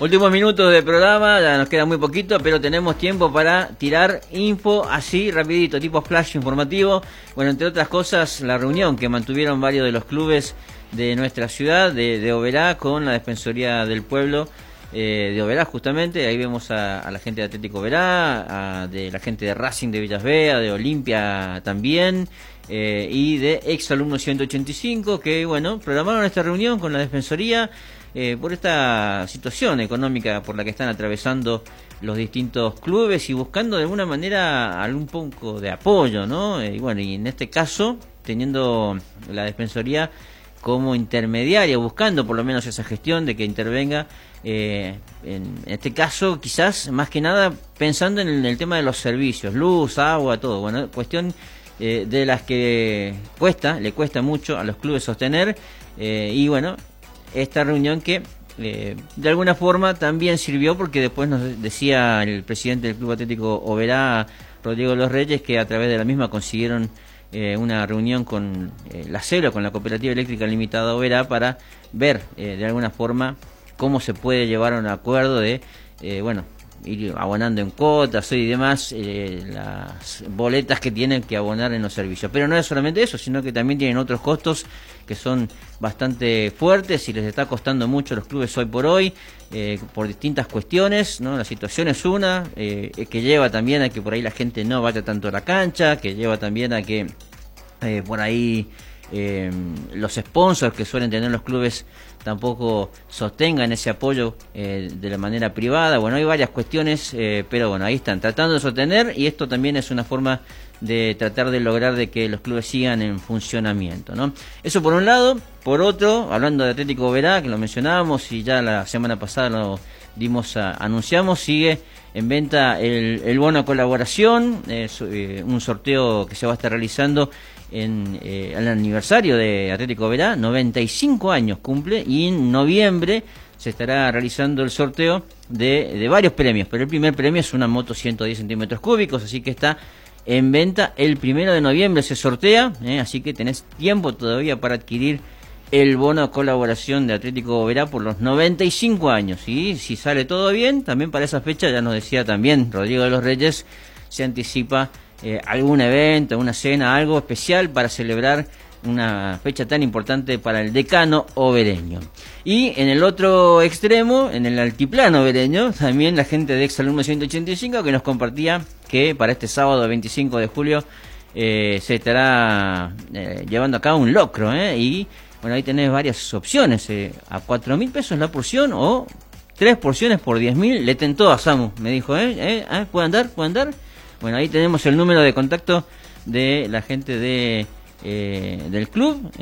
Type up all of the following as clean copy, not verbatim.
Últimos minutos de programa, ya nos queda muy poquito, pero tenemos tiempo para tirar info así rapidito, tipo flash informativo. Bueno, entre otras cosas, la reunión que mantuvieron varios de los clubes de nuestra ciudad, de Oberá, con la Defensoría del Pueblo de Oberá, justamente. Ahí vemos a la gente de Atlético Oberá, de la gente de Racing de Villas Bea, de Olimpia también, y de ex alumnos 185, que bueno, programaron esta reunión con la Defensoría por esta situación económica por la que están atravesando los distintos clubes y buscando de alguna manera algún poco de apoyo, ¿no? Y bueno, y en este caso, teniendo la Defensoría como intermediaria, buscando por lo menos esa gestión de que intervenga, en este caso quizás más que nada pensando en el tema de los servicios, luz, agua, todo, bueno, cuestión de las que le cuesta mucho a los clubes sostener, y bueno, esta reunión que de alguna forma también sirvió, porque después nos decía el presidente del Club Atlético Oberá, Rodrigo Los Reyes, que a través de la misma consiguieron una reunión con la CELO, con la Cooperativa Eléctrica Limitada Oberá, para ver de alguna forma cómo se puede llevar a un acuerdo de, bueno, ir abonando en cuotas y demás las boletas que tienen que abonar en los servicios. Pero no es solamente eso, sino que también tienen otros costos que son bastante fuertes y les está costando mucho a los clubes hoy por hoy, por distintas cuestiones, ¿no? La situación es una, que lleva también a que por ahí la gente no vaya tanto a la cancha, que lleva también a que por ahí los sponsors que suelen tener los clubes tampoco sostengan ese apoyo de la manera privada. Bueno, hay varias cuestiones, pero bueno, ahí están, tratando de sostener, y esto también es una forma de tratar de lograr de que los clubes sigan en funcionamiento, ¿no? Eso por un lado. Por otro, hablando de Atlético Oberá, que lo mencionábamos y ya la semana pasada lo anunciamos, sigue en venta el bono colaboración, un sorteo que se va a estar realizando en el aniversario de Atlético Oberá, 95 años cumple, y en noviembre se estará realizando el sorteo de varios premios, pero el primer premio es una moto 110 centímetros cúbicos, así que está en venta el 1 de noviembre, se sortea, así que tenés tiempo todavía para adquirir el bono de colaboración de Atlético Oberá por los 95 años, y si sale todo bien, también para esa fecha, ya nos decía también Rodrigo de los Reyes, se anticipa algún evento, una cena, algo especial para celebrar una fecha tan importante para el decano obereño. Y en el otro extremo, en el altiplano obereño, también la gente de Exalumno 185 que nos compartía que para este sábado 25 de julio se estará llevando a cabo un locro, y bueno, ahí tenés varias opciones, a 4.000 pesos la porción o 3 porciones por 10.000. Le tentó a Samu, me dijo, ¿puede andar? Bueno, ahí tenemos el número de contacto de la gente del club,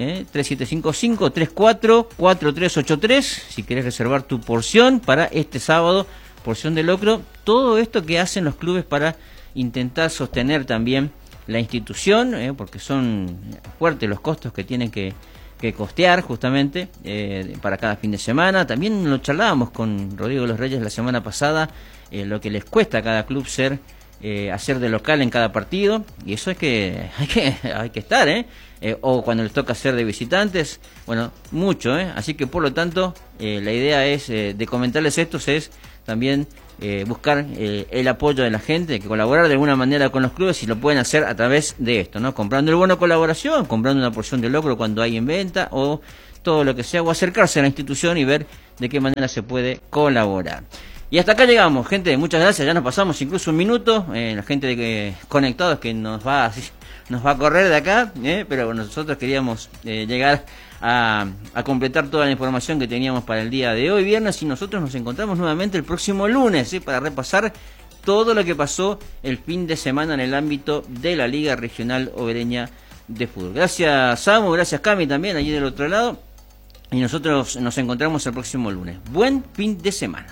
3755-344383, si querés reservar tu porción para este sábado, porción de locro. Todo esto que hacen los clubes para intentar sostener también la institución, porque son fuertes los costos que tienen que costear justamente para cada fin de semana. También lo charlábamos con Rodrigo Los Reyes la semana pasada, lo que les cuesta a cada club hacer de local en cada partido, y eso es que hay que estar, o cuando les toca hacer de visitantes, bueno, mucho, así que por lo tanto la idea es de comentarles esto, es también buscar el apoyo de la gente, que colaborar de alguna manera con los clubes, y lo pueden hacer a través de esto, ¿no? Comprando el bono de colaboración, comprando una porción de locro cuando hay en venta, o todo lo que sea, o acercarse a la institución y ver de qué manera se puede colaborar. Y hasta acá llegamos, gente, muchas gracias, ya nos pasamos incluso un minuto, la gente de conectados que nos va a correr de acá, pero bueno, nosotros queríamos llegar a completar toda la información que teníamos para el día de hoy, viernes, y nosotros nos encontramos nuevamente el próximo lunes, para repasar todo lo que pasó el fin de semana en el ámbito de la Liga Regional Obereña de Fútbol. Gracias Samu, gracias Cami también allí del otro lado, y nosotros nos encontramos el próximo lunes. Buen fin de semana.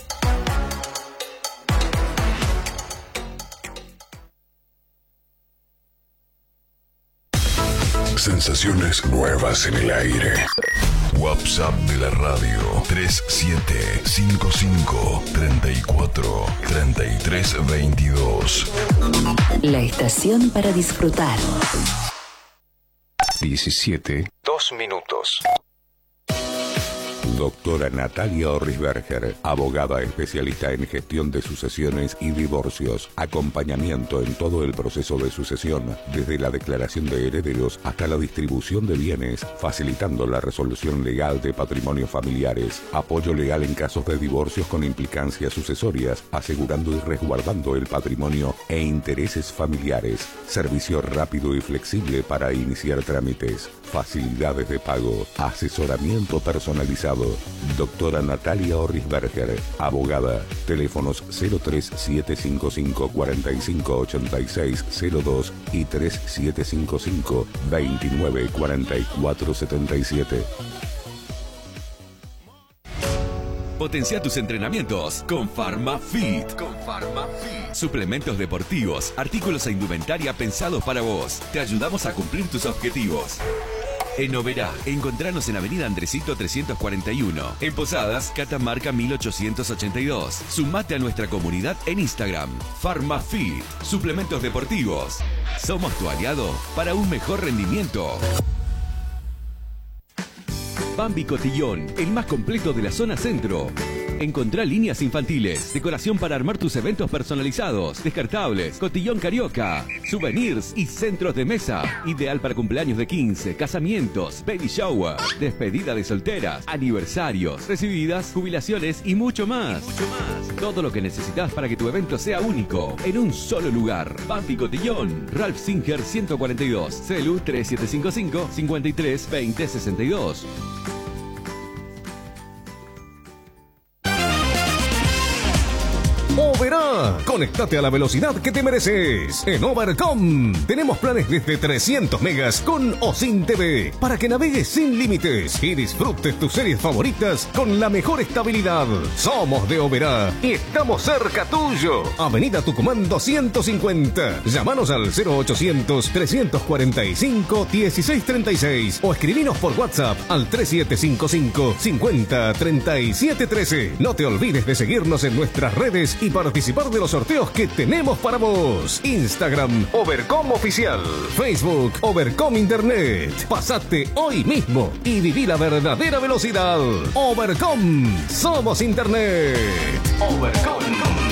Sensaciones nuevas en el aire. WhatsApp de la radio 3755-34-3322. La estación para disfrutar. 17. 2 minutos. Doctora Natalia Orrisberger, abogada especialista en gestión de sucesiones y divorcios. Acompañamiento en todo el proceso de sucesión, desde la declaración de herederos hasta la distribución de bienes, facilitando la resolución legal de patrimonios familiares. Apoyo legal en casos de divorcios con implicancias sucesorias, asegurando y resguardando el patrimonio e intereses familiares. Servicio rápido y flexible para iniciar trámites. Facilidades de pago. Asesoramiento personalizado. Doctora Natalia Orrisberger, abogada. Teléfonos 03755 458602 y 3755 294477. Potencia tus entrenamientos con PharmaFit. Suplementos deportivos, artículos e indumentaria pensados para vos. Te ayudamos a cumplir tus objetivos. En Oberá, encontranos en Avenida Andresito 341. En Posadas, Catamarca 1882. Sumate a nuestra comunidad en Instagram. PharmaFit. Suplementos deportivos. Somos tu aliado para un mejor rendimiento. Bambi Cotillón, el más completo de la zona centro. Encontrá líneas infantiles, decoración para armar tus eventos personalizados, descartables, cotillón carioca, souvenirs y centros de mesa. Ideal para cumpleaños de 15, casamientos, baby shower, despedida de solteras, aniversarios, recibidas, jubilaciones y mucho más. Todo lo que necesitas para que tu evento sea único, en un solo lugar. Bambi Cotillón, Ralph Singer 142, Celu 3755 53 20 62. Oberá, conectate a la velocidad que te mereces. En Overcom tenemos planes desde 300 megas con o sin TV para que navegues sin límites y disfrutes tus series favoritas con la mejor estabilidad. Somos de Oberá y estamos cerca tuyo. Avenida Tucumán 250. Llámanos al 0800 345 1636 o escribinos por WhatsApp al 3755 50 37 13. No te olvides de seguirnos en nuestras redes y participar de los sorteos que tenemos para vos. Instagram Overcom Oficial, Facebook Overcom Internet. Pasate hoy mismo y viví la verdadera velocidad. Overcom, somos Internet. Overcom.